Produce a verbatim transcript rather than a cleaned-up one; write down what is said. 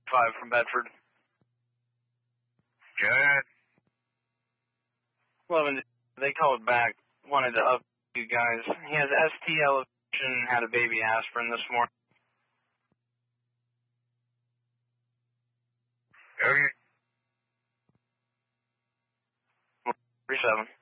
five from Bedford. Good. eleven, they called back, wanted to up you guys. He has S T elevation, had a baby aspirin this morning. Okay. three seven.